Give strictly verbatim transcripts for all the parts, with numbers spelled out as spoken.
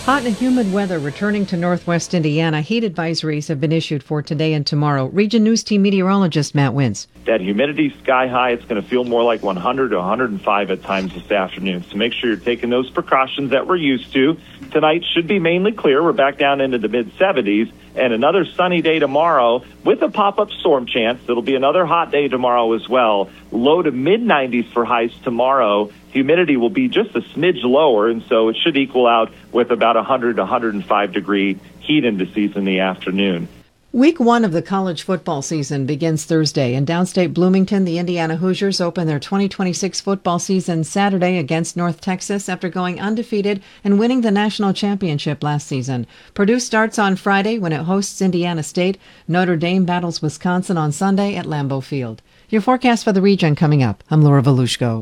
Hot and humid weather returning to northwest Indiana. Heat advisories have been issued for today and tomorrow. Region News Team meteorologist Matt Wins. That humidity sky high. It's going to feel more like one hundred to one hundred five at times this afternoon. So make sure you're taking those precautions that we're used to. Tonight should be mainly clear. We're back down into the mid seventies. And another sunny day tomorrow with a pop-up storm chance. It'll be another hot day tomorrow as well. Low to mid nineties for highs tomorrow. Humidity will be just a smidge lower, and so it should equal out with about one hundred to one hundred five degree heat indices in the afternoon. Week one of the college football season begins Thursday. In downstate Bloomington, the Indiana Hoosiers open their twenty twenty-six football season Saturday against North Texas after going undefeated and winning the national championship last season. Purdue starts on Friday when it hosts Indiana State. Notre Dame battles Wisconsin on Sunday at Lambeau Field. Your forecast for the region coming up. I'm Laura Volushko.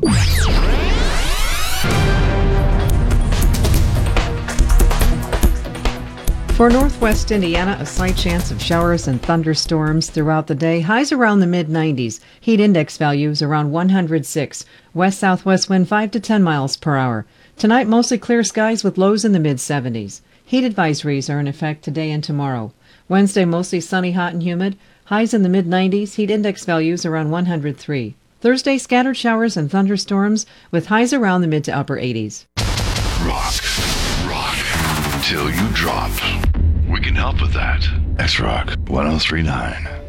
For northwest Indiana, a slight chance of showers and thunderstorms throughout the day. Highs around the mid nineties. Heat index values around one hundred six. West-southwest wind five to ten miles per hour. Tonight, mostly clear skies with lows in the mid seventies. Heat advisories are in effect today and tomorrow. Wednesday, mostly sunny, hot, and humid. Highs in the mid nineties. Heat index values around one hundred three. Thursday, scattered showers and thunderstorms with highs around the mid to upper eighties. Rock, rock, till you drop. We can help with that. X-Rock one oh three point nine.